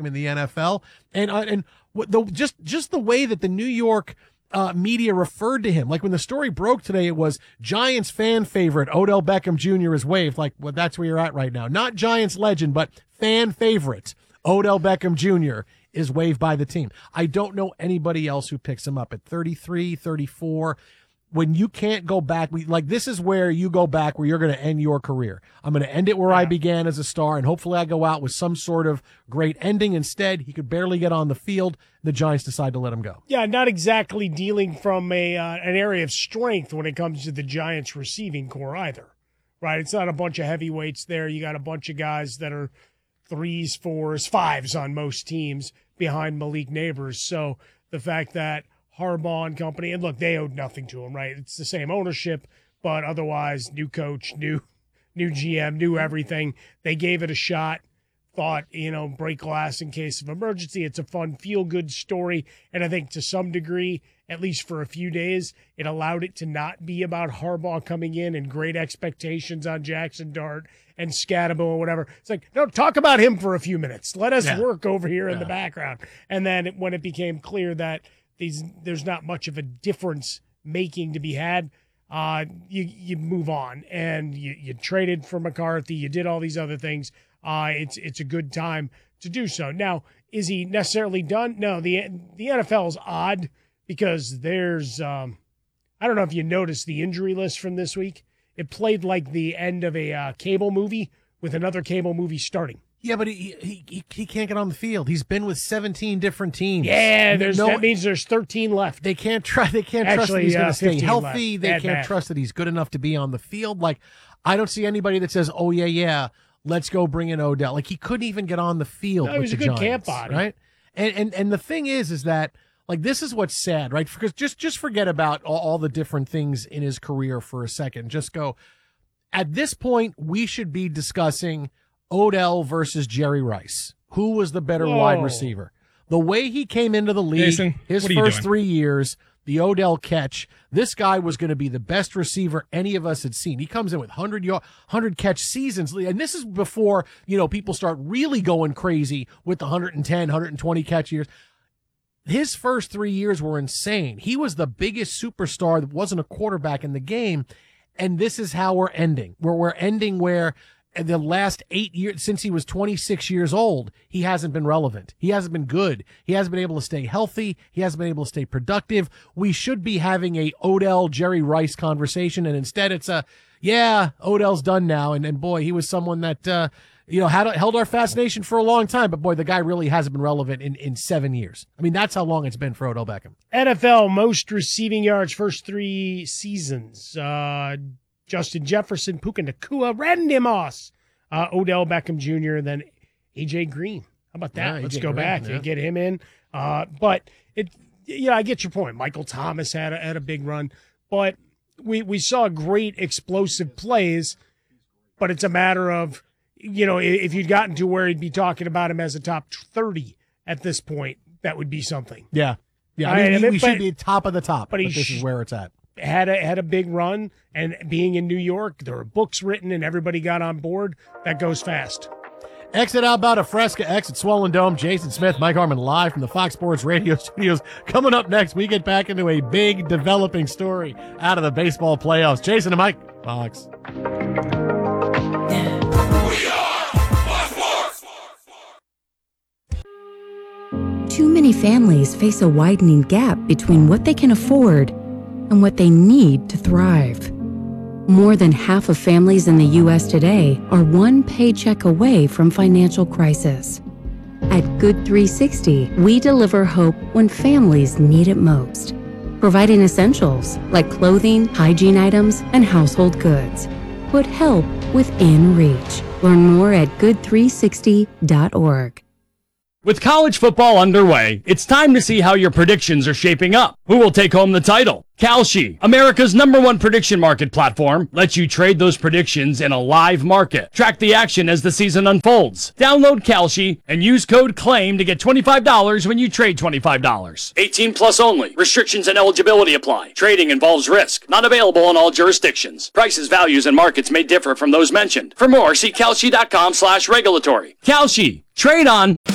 Beckham in the NFL, and just the way that the New York media referred to him. Like when the story broke today, it was Giants fan favorite Odell Beckham Jr. is waived. Like, well, that's where you're at right now. Not Giants legend, but fan favorite Odell Beckham Jr. is waived by the team. I don't know anybody else who picks him up at 33, 34. When you can't go back, this is where you go back where you're going to end your career. I'm going to end it where I began as a star, and hopefully I go out with some sort of great ending. Instead, he could barely get on the field. The Giants decide to let him go. Yeah, not exactly dealing from an area of strength when it comes to the Giants receiving core either, right? It's not a bunch of heavyweights there. You got a bunch of guys that are 3s, 4s, 5s on most teams behind Malik Neighbors. So the fact that Harbaugh and company, and look, they owed nothing to him, right? It's the same ownership, but otherwise, new coach, new GM, new everything. They gave it a shot, thought, break glass in case of emergency. It's a fun, feel-good story, and I think to some degree, at least for a few days, it allowed it to not be about Harbaugh coming in and great expectations on Jackson Dart and Scatterbo or whatever. It's like, no, talk about him for a few minutes. Let us work over here in the background. And then when it became clear that there's not much of a difference making to be had, you move on, and you traded for McCarthy. You did all these other things. It's a good time to do so. Now, is he necessarily done? No, the NFL is odd because there's I don't know if you noticed the injury list from this week. It played like the end of a cable movie with another cable movie starting. Yeah, but he can't get on the field. He's been with 17 different teams. Yeah, that means there's 13 left. They can't trust that he's going to stay healthy. They can't trust that he's good enough to be on the field. Like, I don't see anybody that says, "Oh yeah, let's go bring in Odell." Like, he couldn't even get on the field. No, he was a good camp body, right? And the thing is that, like, this is what's sad, right? Because just forget about all the different things in his career for a second. Just go. At this point, we should be discussing Odell versus Jerry Rice. Who was the better wide receiver? The way he came into the league, Jason, his first 3 years, the Odell catch, this guy was going to be the best receiver any of us had seen. He comes in with 100 catch seasons. And this is before, people start really going crazy with the 110, 120 catch years. His first 3 years were insane. He was the biggest superstar that wasn't a quarterback in the game. And this is how we're ending. We're ending where the last 8 years, since he was 26 years old, he hasn't been relevant. He hasn't been good. He hasn't been able to stay healthy. He hasn't been able to stay productive. We should be having a Odell, Jerry Rice conversation. And instead it's Odell's done now. And boy, he was someone that, held our fascination for a long time. But boy, the guy really hasn't been relevant in 7 years. I mean, that's how long it's been for Odell Beckham. NFL most receiving yards first 3 seasons. Justin Jefferson, Puka Nacua, Randy Moss, Odell Beckham Jr., and then A.J. Green. How about that? Let's go back and get him in. But I get your point. Michael Thomas had a big run, but we saw great explosive plays. But it's a matter of, if you'd gotten to where he'd be talking about him as a top 30 at this point, that would be something. Yeah. I mean, we should be top of the top, but this is where it's at. Had a big run, and being in New York, there were books written and everybody got on board. That goes fast. Exit Alberta Fresca, exit Swollen Dome. Jason Smith, Mike Harmon live from the Fox Sports Radio studios. Coming up next, we get back into a big developing story out of the baseball playoffs. Jason and Mike, Fox. We are Fox Sports. Too many families face a widening gap between what they can afford and what they need to thrive. More than half of families in the U.S. today are one paycheck away from financial crisis. At Good 360, we deliver hope when families need it most, providing essentials like clothing, hygiene items, and household goods. Put help within reach. Learn more at good360.org. With college football underway, it's time to see how your predictions are shaping up. Who will take home the title? Kalshi, America's #1 prediction market platform, lets you trade those predictions in a live market. Track the action as the season unfolds. Download Kalshi and use code CLAIM to get $25 when you trade $25. 18 plus only. Restrictions and eligibility apply. Trading involves risk. Not available in all jurisdictions. Prices, values, and markets may differ from those mentioned. For more, see Kalshi.com/regulatory. Kalshi. Trade on.